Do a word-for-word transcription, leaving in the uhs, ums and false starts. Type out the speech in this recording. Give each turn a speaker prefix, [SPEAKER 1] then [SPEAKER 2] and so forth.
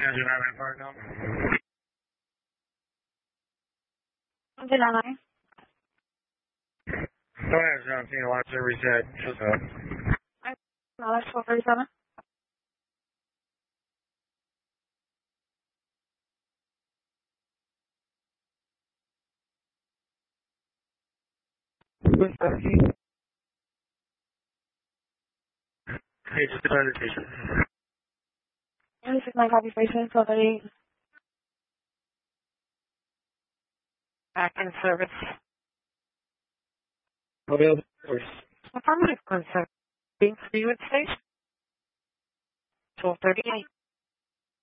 [SPEAKER 1] July.
[SPEAKER 2] Go ahead, seventeen, last service said, just up.
[SPEAKER 1] No, that's four thirty-seven.
[SPEAKER 2] seventeen. Hey, just declare the station.
[SPEAKER 1] This is my copy station, twelve thirty-eight.
[SPEAKER 3] Back in service.
[SPEAKER 2] Available source.
[SPEAKER 3] Affirmative, concern. Being Freewood Station. twelve thirty-eight.